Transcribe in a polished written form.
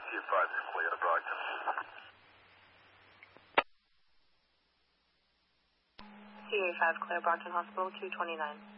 5 clear to Brockton. CA5 clear Brockton Hospital 229.